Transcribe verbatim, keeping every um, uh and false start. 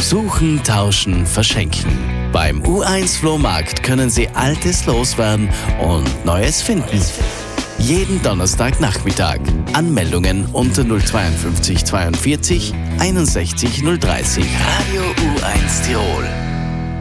Suchen, tauschen, verschenken. Beim U eins Flohmarkt können Sie Altes loswerden und Neues finden. Jeden Donnerstagnachmittag. Anmeldungen unter null fünf zwei zweiundvierzig einundsechzig null dreißig. Radio U eins Tirol.